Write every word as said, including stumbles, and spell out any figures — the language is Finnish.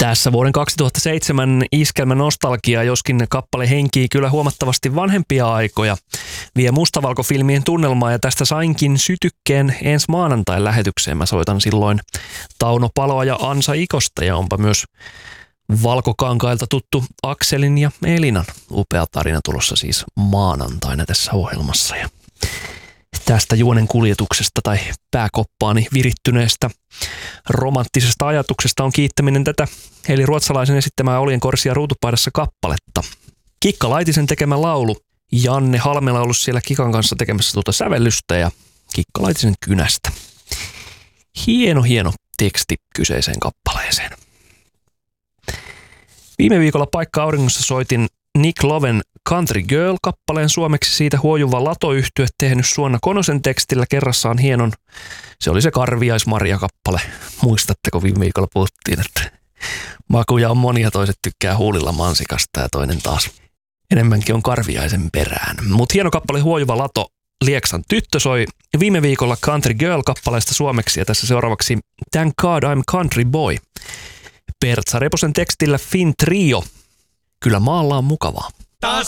Tässä vuoden kaksituhattaseitsemän iskelmä nostalgia, joskin kappale henkii kyllä huomattavasti vanhempia aikoja. Vie mustavalkofilmien tunnelmaa ja tästä sainkin sytykkeen ensi maanantain lähetykseen. Mä soitan silloin Tauno Paloa ja Ansa Ikosta ja onpa myös Valkokankailta tuttu Akselin ja Elinan upea tarina tulossa siis maanantaina tässä ohjelmassa. Ja tästä juonen kuljetuksesta tai pääkoppaani virittyneestä romanttisesta ajatuksesta on kiittäminen tätä, eli ruotsalaisen esittämää Oljenkorsia ruutupaidassa kappaletta. Kikka Laitisen tekemä laulu. Janne Halmela on ollut siellä Kikan kanssa tekemässä tuota sävellystä ja Kikka Laitisen kynästä. Hieno, hieno teksti kyseiseen kappaleeseen. Viime viikolla Paikka auringossa soitin Nick Loven Country Girl-kappaleen suomeksi, siitä huojuva Lato-yhtye tehnyt Suonna Konosen tekstillä kerrassaan hienon. Se oli se Karviais-Maria-kappale. Muistatteko viime viikolla puhuttiin, että makuja on monia, toiset tykkää huulilla mansikasta ja toinen taas enemmänkin on Karviaisen perään. Mutta hieno kappale huojuva Lato, Lieksan tyttö soi viime viikolla Country Girl-kappaleesta suomeksi ja tässä seuraavaksi Thank God I'm Country Boy. Pertsa Reposen tekstillä Fin Trio. Kyllä maalla on mukavaa.